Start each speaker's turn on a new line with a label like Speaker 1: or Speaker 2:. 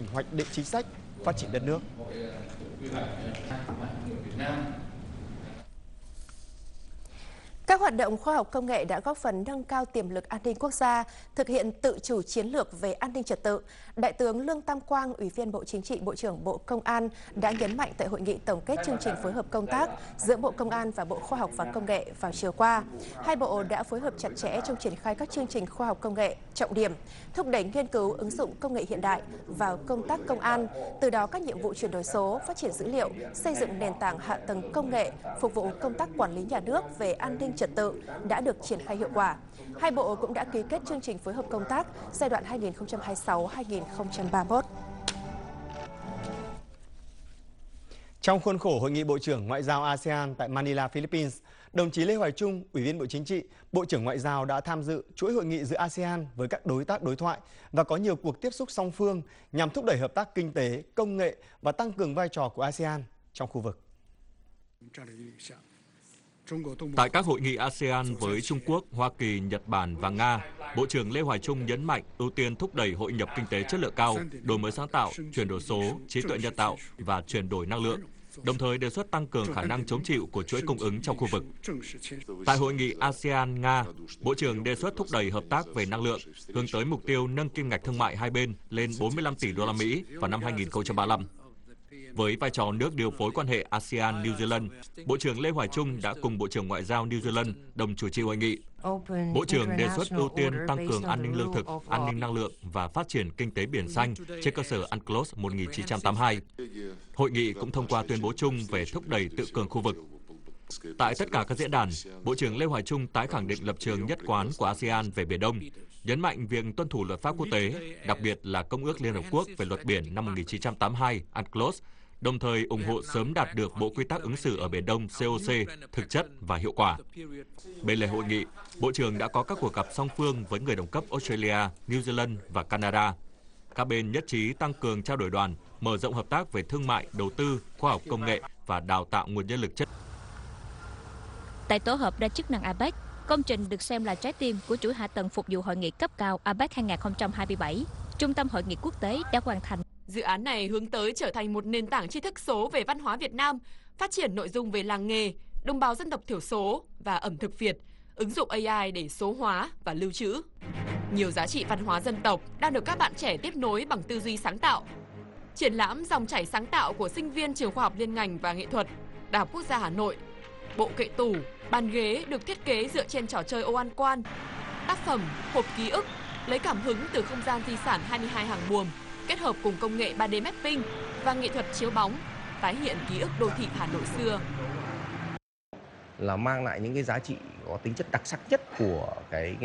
Speaker 1: hoạch định chính sách, phát triển đất nước.
Speaker 2: Các hoạt động khoa học công nghệ đã góp phần nâng cao tiềm lực an ninh quốc gia, thực hiện tự chủ chiến lược về an ninh trật tự. Đại tướng Lương Tam Quang, Ủy viên Bộ Chính trị, Bộ trưởng Bộ Công an đã nhấn mạnh tại hội nghị tổng kết chương trình phối hợp công tác giữa Bộ Công an và Bộ Khoa học và Công nghệ vào chiều qua. Hai bộ đã phối hợp chặt chẽ trong triển khai các chương trình khoa học công nghệ trọng điểm, thúc đẩy nghiên cứu ứng dụng công nghệ hiện đại vào công tác công an, từ đó các nhiệm vụ chuyển đổi số, phát triển dữ liệu, xây dựng nền tảng hạ tầng công nghệ phục vụ công tác quản lý nhà nước về an ninh trật tự đã được triển khai hiệu quả. Hai bộ cũng đã ký kết chương trình phối hợp công tác giai đoạn 2026-2031.
Speaker 1: Trong khuôn khổ Hội nghị Bộ trưởng Ngoại giao ASEAN tại Manila, Philippines, đồng chí Lê Hoài Trung, Ủy viên Bộ Chính trị, Bộ trưởng Ngoại giao đã tham dự chuỗi hội nghị giữa ASEAN với các đối tác đối thoại và có nhiều cuộc tiếp xúc song phương nhằm thúc đẩy hợp tác kinh tế, công nghệ và tăng cường vai trò của ASEAN trong khu vực.
Speaker 3: Tại các hội nghị ASEAN với Trung Quốc, Hoa Kỳ, Nhật Bản và Nga, Bộ trưởng Lê Hoài Trung nhấn mạnh ưu tiên thúc đẩy hội nhập kinh tế chất lượng cao, đổi mới sáng tạo, chuyển đổi số, trí tuệ nhân tạo và chuyển đổi năng lượng, đồng thời đề xuất tăng cường khả năng chống chịu của chuỗi cung ứng trong khu vực. Tại hội nghị ASEAN-Nga, Bộ trưởng đề xuất thúc đẩy hợp tác về năng lượng, hướng tới mục tiêu nâng kim ngạch thương mại hai bên lên 45 tỷ đô la Mỹ vào năm 2035. Với vai trò nước điều phối quan hệ ASEAN-New Zealand, Bộ trưởng Lê Hoài Trung đã cùng Bộ trưởng Ngoại giao New Zealand đồng chủ trì hội nghị. Bộ trưởng đề xuất ưu tiên tăng cường an ninh lương thực, an ninh năng lượng và phát triển kinh tế biển xanh trên cơ sở UNCLOS 1982. Hội nghị cũng thông qua tuyên bố chung về thúc đẩy tự cường khu vực. Tại tất cả các diễn đàn, Bộ trưởng Lê Hoài Trung tái khẳng định lập trường nhất quán của ASEAN về Biển Đông, nhấn mạnh việc tuân thủ luật pháp quốc tế, đặc biệt là Công ước Liên Hợp Quốc về luật biển năm 1982, UNCLOS, đồng thời ủng hộ sớm đạt được Bộ Quy tắc ứng xử ở Biển Đông COC thực chất và hiệu quả. Bên lề hội nghị, Bộ trưởng đã có các cuộc gặp song phương với người đồng cấp Australia, New Zealand và Canada. Các bên nhất trí tăng cường trao đổi đoàn, mở rộng hợp tác về thương mại, đầu tư, khoa học công nghệ và đào tạo nguồn nhân lực chất.
Speaker 4: Tại tổ hợp đa chức năng APEC, công trình được xem là trái tim của chuỗi hạ tầng phục vụ hội nghị cấp cao APEC 2027. Trung tâm hội nghị quốc tế đã hoàn thành.
Speaker 5: Dự án này hướng tới trở thành một nền tảng tri thức số về văn hóa Việt Nam, phát triển nội dung về làng nghề, đồng bào dân tộc thiểu số và ẩm thực Việt, ứng dụng AI để số hóa và lưu trữ. Nhiều giá trị văn hóa dân tộc đang được các bạn trẻ tiếp nối bằng tư duy sáng tạo. Triển lãm dòng chảy sáng tạo của sinh viên Trường Khoa học Liên ngành và Nghệ thuật, Đại học Quốc gia Hà Nội. Bộ kệ tủ, bàn ghế được thiết kế dựa trên trò chơi ô ăn quan. Tác phẩm Hộp ký ức lấy cảm hứng từ không gian di sản 22 hàng buồm, kết hợp cùng công nghệ 3D mapping và nghệ thuật chiếu bóng, tái hiện ký ức đô thị Hà Nội xưa.
Speaker 6: Là mang lại những cái giá trị có tính chất đặc sắc nhất của cái